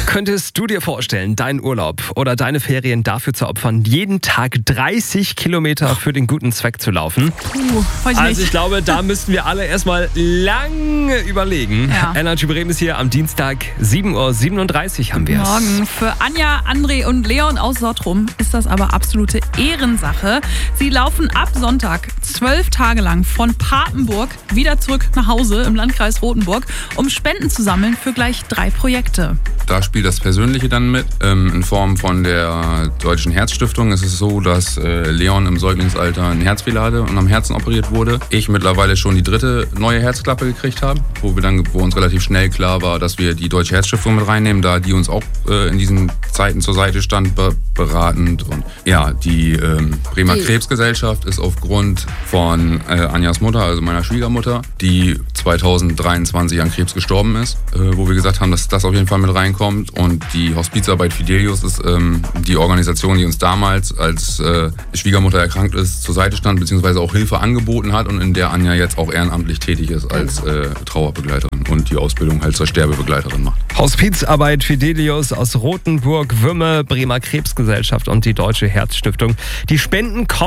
Könntest du dir vorstellen, deinen Urlaub oder deine Ferien dafür zu opfern, jeden Tag 30 Kilometer für den guten Zweck zu laufen? Weiß Also nicht. ich glaube, da müssten wir alle erstmal lange überlegen. Ja. Energy Bremen ist hier am Dienstag 7:37 Uhr haben wir es. Morgen. Für Anja, André und Leon aus Sottrum ist das aber absolute Ehrensache. Sie laufen ab Sonntag 12 Tage lang von Papenburg wieder zurück nach Hause im Landkreis Rothenburg, um Spenden zu sammeln für gleich 3 Projekte. Da spielt das Persönliche dann mit. In Form von der Deutschen Herzstiftung ist es so, dass Leon im Säuglingsalter einen Herzfehler hatte und am Herzen operiert wurde. Ich mittlerweile schon die 3. neue Herzklappe gekriegt habe, wo uns relativ schnell klar war, dass wir die Deutsche Herzstiftung mit reinnehmen, da die uns auch in diesen Zeiten zur Seite stand, beratend. Und ja, die Bremer Krebsgesellschaft ist aufgrund von Anjas Mutter, also meiner Schwiegermutter, die 2023 an Krebs gestorben ist, wo wir gesagt haben, dass das auf jeden Fall mit reinkommt. Und die Hospizarbeit Fidelius ist die Organisation, die uns damals, als Schwiegermutter erkrankt ist, zur Seite stand, beziehungsweise auch Hilfe angeboten hat und in der Anja jetzt auch ehrenamtlich tätig ist als Trauerbegleiterin und die Ausbildung halt zur Sterbebegleiterin macht. Hospizarbeit Fidelius aus Rothenburg, Wümme, Bremer Krebsgesellschaft und die Deutsche Herzstiftung. Die Spenden kommen